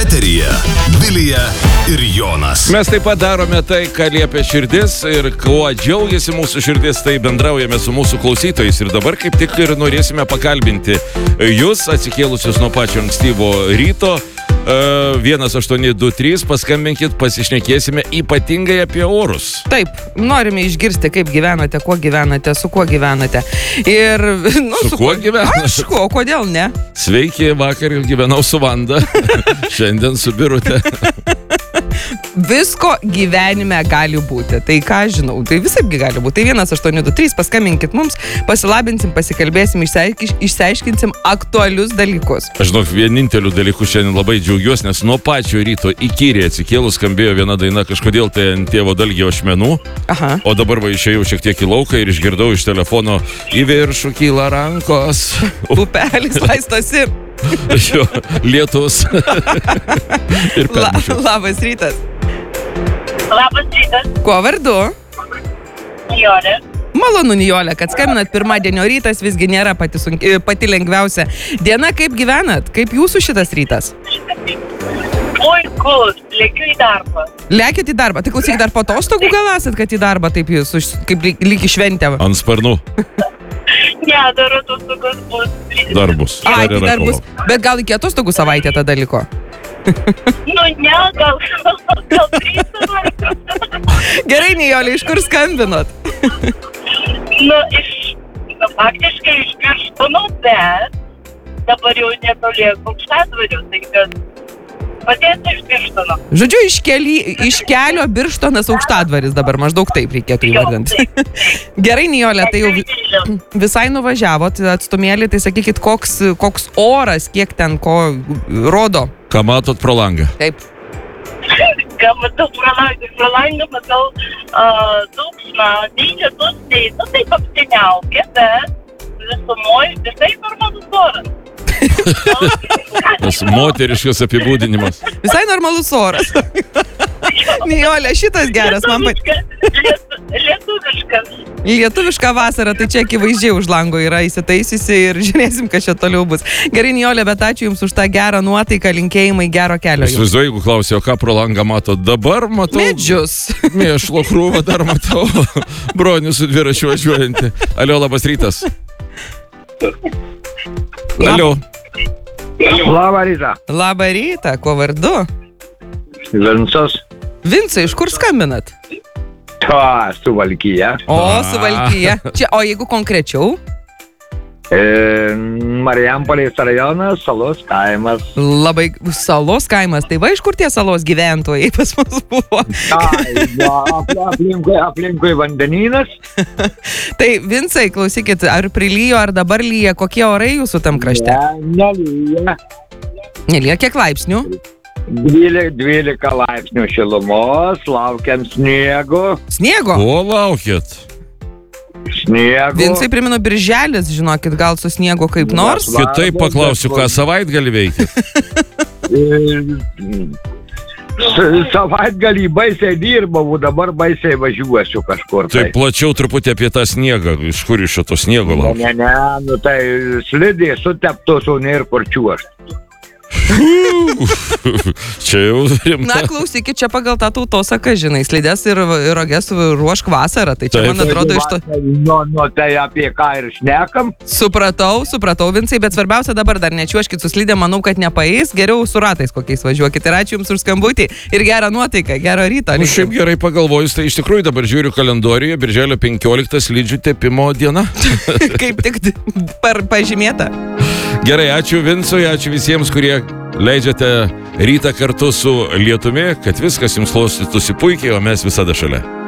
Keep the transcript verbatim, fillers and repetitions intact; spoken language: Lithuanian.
Eteryje Vilija ir Jonas. Mes taip pat darome tai, ką liepia širdis ir kuo džiaugiasi mūsų širdis, tai bendraujame su mūsų klausytojais. Ir dabar kaip tik ir norėsime pakalbinti jūs, atsikėlusius nuo pačio ankstyvo ryto. vienas aštuoni du trys, paskambinkit, pasišnekėsime ypatingai apie orus. Taip, norime išgirsti, kaip gyvenate, kuo gyvenate, su kuo gyvenate. Ir, nu, su, su kuo gyvenate? Aišku, o kodėl ne? Sveiki, vakar gyvenau su Vanda, šiandien su Birute. Visko gyvenime gali būti. Tai ką žinau, tai visaipgi gali būti. Tai vienas aštuoni du trys, paskambinkit mums, pasilabinsim, pasikalbėsim, išsiaiškinsim aktualius dalykus. Aš žinau, vienintelių dalykų šiandien labai džiaugiuosi, nes nuo pačio ryto įkyriai atsikėlus skambėjo viena daina, kažkodėl tai ant tėvo dalgio ašmenų. Aha. O dabar va išėjau šiek tiek į lauką ir išgirdau iš telefono: į viršų kyla rankos. Upelis laistosi. Jo, lietus. Ir La, labas rytas. Labas rytas. Kuo vardu? Nijolė. Malonu, Nijolė, kad skambinat pirmadienio rytas, visgi nėra pati, sunki, pati lengviausia diena. Kaip gyvenat? Kaip jūsų šitas rytas? Puikus, lėkiu į darbą. Lėkit į darbą. Tai klausyk, dar po atostogų gal esat, kad į darbą taip jūs, kaip lyg, lyg į šventę? Ant sparnų. Ne, dar atostogos bus. Dar bus. Ai, tai dar bus. Bet gal iki atostogų savaitę tada liko? Nu ne, gal, gal trys savaitės. Gerai, Nijolė, iš kur skambinot? Nu, iš, nu, faktiškai iš Birštono, bet dabar jau netoli Aukštadvario, tai kad padėsiu iš Birštono. Žodžiu, iš, keli, iš kelio Birštonas Aukštadvaris dabar, maždaug taip reikėtų įvardinti. Gerai, Nijolė, tai jau visai nuvažiavot atstumėlį, tai sakykit, koks, koks oras, kiek ten ko rodo? Ką matot pro langą? Taip. Ką matau pro langą, pro langą matau uh, dūksmą, nei lietus, nei, nu taip apsiniaukė, bet visumoje visai normalus oras. Tas moteriškas apibūdinimas. Visai normalus oras. Nijolė, šitas geras man pat... Lietuviškas. Lietuviška vasara, tai čia akivaizdžiai už lango yra įsitaisiusi ir žiūrėsim, kas čia toliau bus. Gerai, Nijolė, bet ačiū Jums už tą gerą nuotaiką, linkėjimai, gero kelio. Aš vizuoju, jeigu klausiau, ką pro langą mato, dabar matau... Medžius. Mėšlo krūvą dar matau. Bronių su dviračiu važiuojantį. Alio, labas rytas. Alio. Labą rytą. Labą rytą, kuo vardu? Vincas. Vincai, iš kur skambinat? To, Suvalkija. O, Suvalkija. Čia, o jeigu konkrečiau? E, Marijampolės rajonas, Salos kaimas. Labai Salos kaimas. Tai va, iš kur tie Salos gyventojai pas mus buvo? Tai, aplinkui, aplinkui vandenynas. Tai, Vincai, klausykit, ar prilyjo, ar dabar lyja, kokie orai jūsų tam krašte? Ne, nelyja. Nelyja, kiek laipsnių? dvylika laipsnių šilumos, laukiam sniego. Sniego? Ko laukit? Sniego. Vincai, primenu, birželis, žinokit, gal su sniegu kaip nors? Kitaip paklausiu, ką savaitgalį veikit? Savaitgalį baisiai dirbau, dabar baisiai važiuosiu kažkur. Tai plačiau truputį apie tą sniegą. Iš kur iš šito sniego laukia? Ne, ne, nu tai slidė suteptos, o nėra kur čiuožti. Čia jau rimta. Na, klausykit, čia pagal tą tautosaką, žinai, slidės ir roges ruošk vasarą, tai čia, man atrodo, iš to... Nu, nu, tai apie ką ir šnekam. Supratau, supratau, Vincai, bet svarbiausia dabar dar nečiuoškit su slidė, manau, kad nepaeis, geriau su ratais kokiais važiuokit. Ir ačiū Jums už skambutį ir gerą nuotaiką, gero ryto. Nu, šiaip gerai pagalvojus, tai iš tikrųjų dabar žiūriu kalendoriuje, birželio penkioliktą slidžių tepimo diena. Kaip tik par, pažymėta. Gerai, ačiū Vincui, ačiū visiems, kurie leidžiate rytą kartu su lietumi, kad viskas jums klostytųsi puikiai, o mes visada šalia.